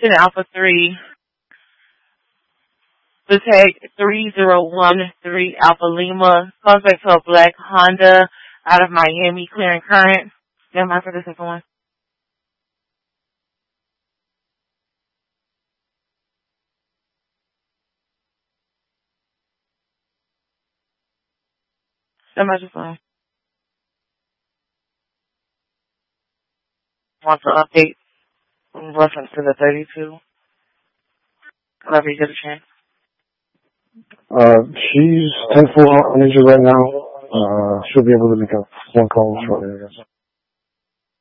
10 Alpha 3. The tag 3013 Alpha Lima. Calls back to a black Honda out of Miami, clearing current. Never mind for the second one. Never mind, just one. Want to update in reference to the 32? Whenever you get a chance. She's 10-4 on injured right now. She'll be able to make a phone call shortly, I guess.